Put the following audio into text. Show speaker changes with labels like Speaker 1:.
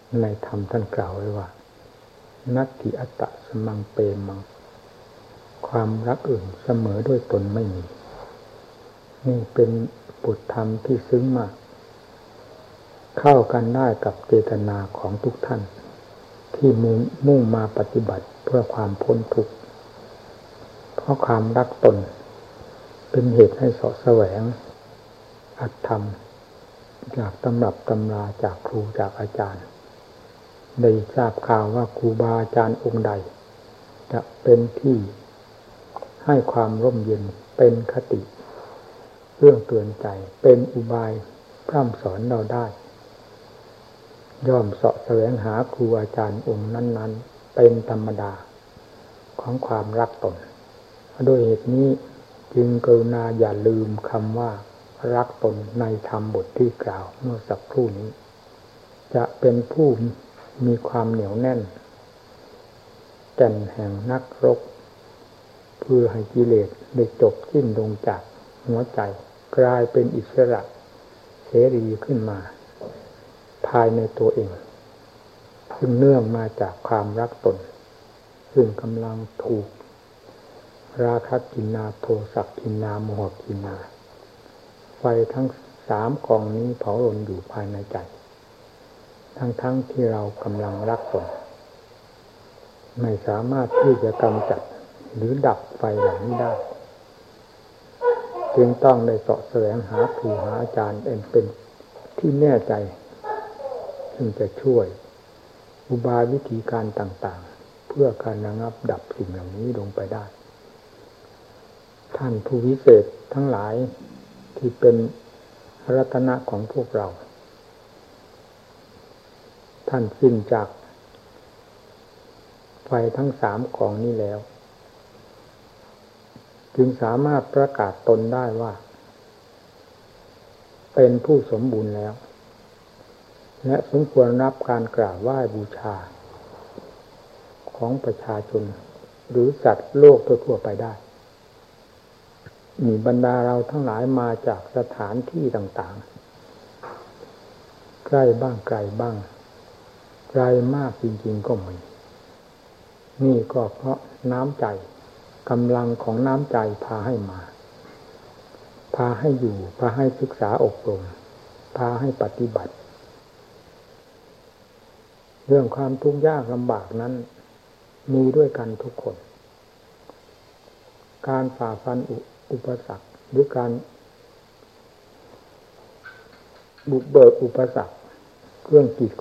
Speaker 1: ในธรรมท่านกล่าวไว้ว่านัตถิอัตตะสมังเปมังความรักอื่นเสมอด้วยตนไม่มีนี่เป็นบทธรรมที่ซึ้งมากเข้ากันได้กับเจตนาของทุกท่านที่มุ่งมาปฏิบัติเพื่อความพ้นทุกข์เพราะความรักตนเป็นเหตุให้เสาะแสวงอัตธรรมจากตำรับตำราจากครูจากอาจารย์ได้ทราบข่าวว่าครูบาอาจารย์องค์ใดจะเป็นที่ให้ความร่มเย็นเป็นคติเรื่องเตือนใจเป็นอุบายพร่ำสอนเราได้ย่อมเสาะแสวงหาครูอาจารย์องค์นั้นๆเป็นธรรมดาของความรักตนโดยเหตุนี้จึงกรุณาอย่าลืมคำว่ารักตนในธรรมบทที่กล่าวเมื่อสักครู่นี้จะเป็นผู้มีความเหนียวแน่นแก่นแห่งนักรบเพื่อให้กิเลสได้จบสิ้นลงจากหัวใจกลายเป็นอิสระเสรีขึ้นมาภายในตัวเองซึ่งเนื่องมาจากความรักตนซึ่งกำลังถูกราคะกินนาโทสะกินนาโมหกินนาไฟทั้งสามกองนี้เผารนอยู่ภายในใจทั้งที่เรากำลังรักตนไม่สามารถที่จะกำจัดหรือดับไฟเหล่านี้ได้จึงต้องได้เสาะแสวงหาครูหาอาจารย์เป็นที่แน่ใจซึ่งจะช่วยอุบายวิธีการต่างๆเพื่อการระงับดับสิ่งเหล่านี้ลงไปได้ท่านผู้วิเศษทั้งหลายที่เป็นรัตนะของพวกเราท่านสิ้นจากไฟทั้งสามกองนี้แล้วจึงสามารถประกาศตนได้ว่าเป็นผู้สมบูรณ์แล้วและสมควรรับการกราบไหว้บูชาของประชาชนหรือสัตว์โลกทั่วไปได้มีบรรดาเราทั้งหลายมาจากสถานที่ต่างๆใกล้บ้างไกลบ้างไกลมากจริงๆก็มีนี่ก็เพราะน้ำใจกำลังของน้ำใจพาให้มาพาให้อยู่พาให้ศึกษาอบรมพาให้ปฏิบัติเรื่องความทุกข์ยากลำบากนั้นมีด้วยกันทุกคนการฝ่าฟันอุปสรรคหรือการบุกเบิกอุปสรรคเครื่องกีด